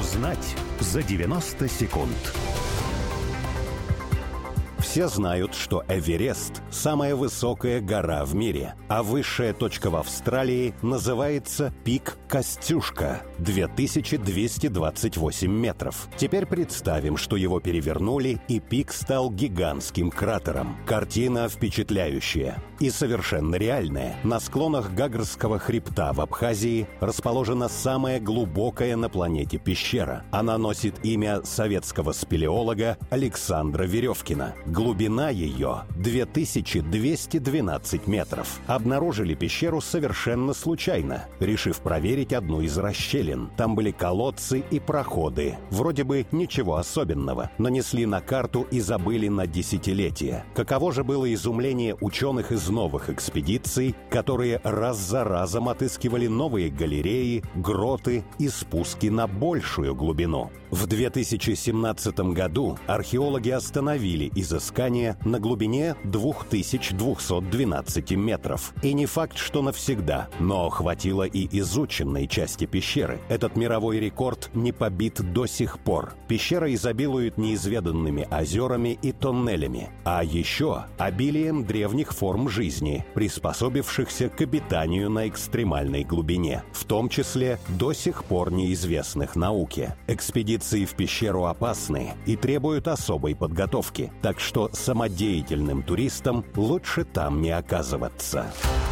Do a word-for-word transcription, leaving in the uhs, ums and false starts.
Узнать за девяносто секунд. Все знают, что Эверест – самая высокая гора в мире, а высшая точка в Австралии называется пик Костюшка – две тысячи двести двадцать восемь метров. Теперь представим, что его перевернули, и пик стал гигантским кратером. Картина впечатляющая и совершенно реальная. На склонах Гагарского хребта в Абхазии расположена самая глубокая на планете пещера. Она носит имя советского спелеолога Александра Веревкина. Глубина ее две тысячи двести двенадцать метров. Обнаружили пещеру совершенно случайно, решив проверить одну из расщелин. Там были колодцы и проходы. Вроде бы ничего особенного. Нанесли на карту и забыли на десятилетия. Каково же было изумление ученых из новых экспедиций, которые раз за разом отыскивали новые галереи, гроты и спуски на большую глубину. В две тысячи семнадцатом году археологи остановили изыскание на глубине две тысячи двести двенадцать метров. И не факт, что навсегда, но хватило и изученной части пещеры. Этот мировой рекорд не побит до сих пор. Пещера изобилует неизведанными озерами и тоннелями, а еще обилием древних форм жизни, приспособившихся к обитанию на экстремальной глубине, в том числе до сих пор неизвестных науке. Экспедиции в пещеру опасны и требуют особой подготовки, так что самодеятельным туристам лучше там не оказываться.